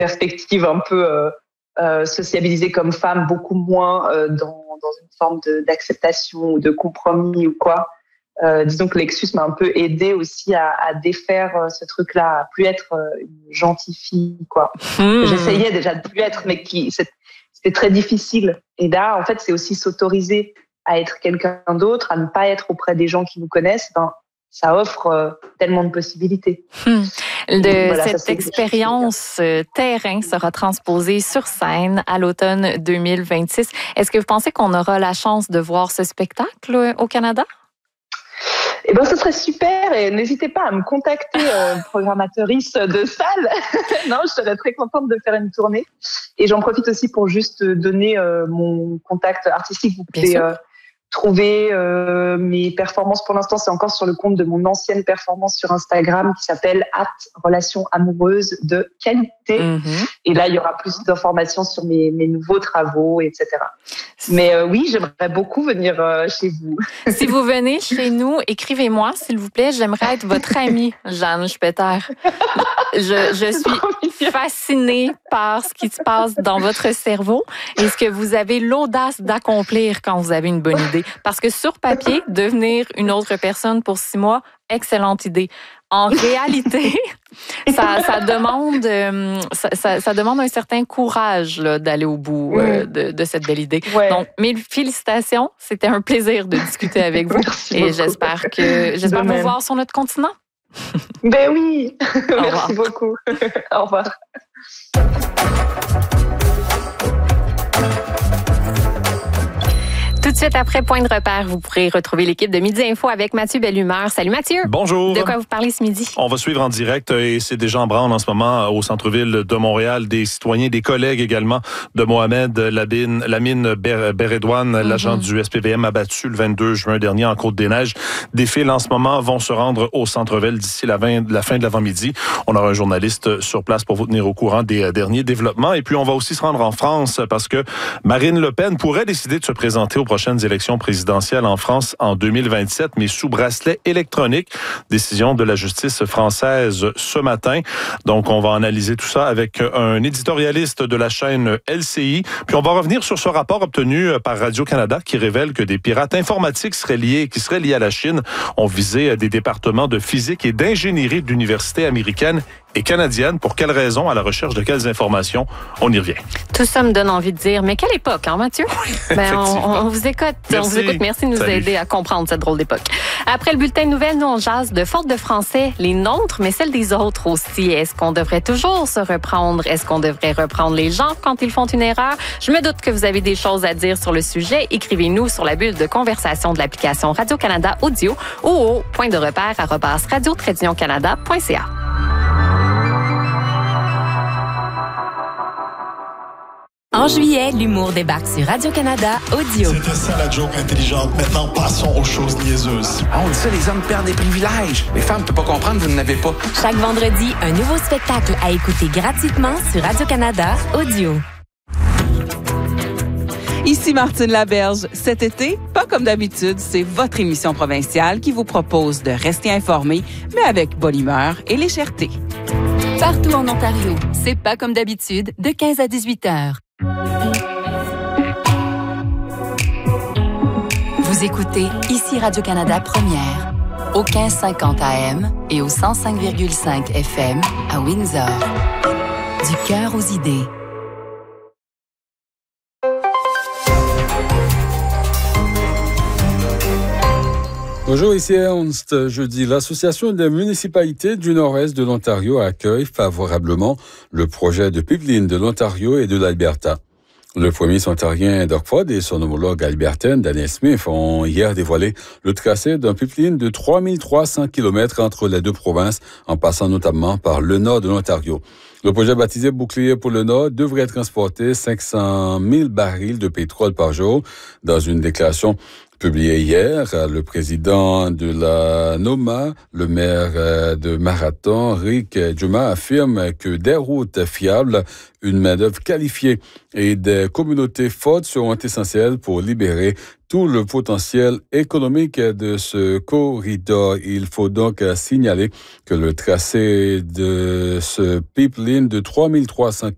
perspective un peu sociabilisée comme femme, beaucoup moins dans une forme d'acceptation ou de compromis ou quoi. Disons que Lexus m'a un peu aidé aussi à défaire ce truc-là, à plus être une gentille fille, quoi. J'essayais déjà de plus être, mais c'était très difficile. Et là, en fait, c'est aussi s'autoriser à être quelqu'un d'autre, à ne pas être auprès des gens qui nous connaissent. Ça offre tellement de possibilités. Cette expérience terrain sera transposée sur scène à l'automne 2026. Est-ce que vous pensez qu'on aura la chance de voir ce spectacle au Canada? Eh ben, ce serait super et n'hésitez pas à me contacter, programmatrice de salle. Non, je serais très contente de faire une tournée. Et j'en profite aussi pour juste donner mon contact artistique. Vous pouvez trouver mes performances. Pour l'instant, c'est encore sur le compte de mon ancienne performance sur Instagram qui s'appelle @relations amoureuses de qualité. Et là, il y aura plus d'informations sur mes nouveaux travaux, etc. Mais oui, j'aimerais beaucoup venir chez vous. Si vous venez chez nous, écrivez-moi, s'il vous plaît. J'aimerais être votre amie, Jeanne Schpeter. Je suis fascinée par ce qui se passe dans votre cerveau et ce que vous avez l'audace d'accomplir quand vous avez une bonne idée. Parce que sur papier, devenir une autre personne pour 6 mois, excellente idée. En réalité, ça demande un certain courage là, d'aller au bout de cette belle idée. Ouais. Donc, mes félicitations. C'était un plaisir de discuter avec vous. Merci et beaucoup. j'espère vous voir sur notre continent. Ben oui. Merci beaucoup. Au revoir. Tout de suite après Point de repère, vous pourrez retrouver l'équipe de Midi Info avec Mathieu Bellumeur. Salut Mathieu. Bonjour. De quoi vous parlez ce midi? On va suivre en direct et c'est déjà en branle en ce moment au centre-ville de Montréal. Des citoyens, des collègues également de Mohamed Lamine Beredouane, l'agent du SPVM abattu le 22 juin dernier en Côte-des-Neiges. Des files en ce moment vont se rendre au centre-ville d'ici la fin de l'avant-midi. On aura un journaliste sur place pour vous tenir au courant des derniers développements. Et puis on va aussi se rendre en France parce que Marine Le Pen pourrait décider de se présenter aux prochaines élections présidentielles en France en 2027, mais sous bracelet électronique. Décision de la justice française ce matin. Donc, on va analyser tout ça avec un éditorialiste de la chaîne LCI. Puis, on va revenir sur ce rapport obtenu par Radio-Canada qui révèle que des pirates informatiques qui seraient liés à la Chine ont visé des départements de physique et d'ingénierie d'universités américaines et canadiennes. Pour quelles raisons? À la recherche de quelles informations? On y revient. Tout ça me donne envie de dire, mais quelle époque, hein, Mathieu? On vous écoute. Merci de nous aider à comprendre cette drôle d'époque. Après le bulletin de nouvelles, nous, on jase de fautes de français, les nôtres, mais celles des autres aussi. Est-ce qu'on devrait toujours se reprendre? Est-ce qu'on devrait reprendre les gens quand ils font une erreur? Je me doute que vous avez des choses à dire sur le sujet. Écrivez-nous sur la bulle de conversation de l'application Radio-Canada Audio ou au point-de-repère@radio-canada.ca. En juillet, l'humour débarque sur Radio-Canada Audio. C'était ça la joke intelligente. Maintenant, passons aux choses niaiseuses. On dit ça, les hommes perdent des privilèges. Les femmes, tu peux pas comprendre, vous n'en avez pas. Chaque vendredi, un nouveau spectacle à écouter gratuitement sur Radio-Canada Audio. Ici Martine Laberge. Cet été, pas comme d'habitude, c'est votre émission provinciale qui vous propose de rester informé, mais avec bonne humeur et légèreté. Partout en Ontario, c'est pas comme d'habitude, de 15 à 18 heures. Vous écoutez ici Radio-Canada Première, au 1550 AM et au 105,5 FM à Windsor. Du cœur aux idées. Bonjour, ici Ernst. Jeudi, l'Association des municipalités du nord-est de l'Ontario accueille favorablement le projet de pipeline de l'Ontario et de l'Alberta. Le premier ministre ontarien Doug Ford et son homologue albertaine Danielle Smith ont hier dévoilé le tracé d'un pipeline de 3300 km entre les deux provinces, en passant notamment par le nord de l'Ontario. Le projet baptisé Bouclier pour le Nord devrait transporter 500 000 barils de pétrole par jour. Dans une déclaration publiée hier, le président de la NOMA, le maire de Marathon, Rick Juma, affirme que des routes fiables, une main-d'œuvre qualifiée et des communautés fortes seront essentielles pour libérer tout le potentiel économique de ce corridor. Il faut donc signaler que le tracé de ce pipeline de 3300